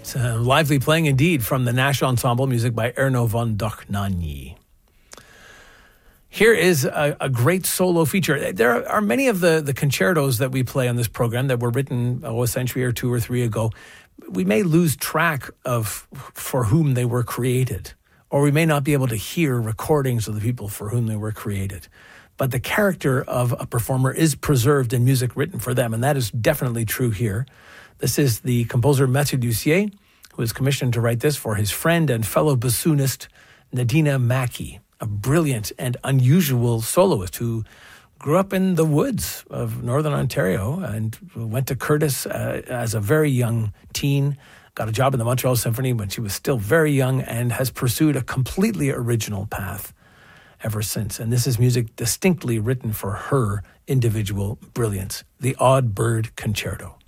Lively playing indeed from the Nash Ensemble, music by Erno von Dohnanyi. Here is a great solo feature. There are many of the concertos that we play on this program that were written a century or two or three ago. We may lose track of for whom they were created, or we may not be able to hear recordings of the people for whom they were created. But the character of a performer is preserved in music written for them, and that is definitely true here. This is the composer Mathieu Dussier, who was commissioned to write this for his friend and fellow bassoonist Nadina Mackie, a brilliant and unusual soloist who grew up in the woods of Northern Ontario and went to Curtis as a very young teen, got a job in the Montreal Symphony when she was still very young, and has pursued a completely original path ever since. And this is music distinctly written for her individual brilliance, the Odd Bird Concerto.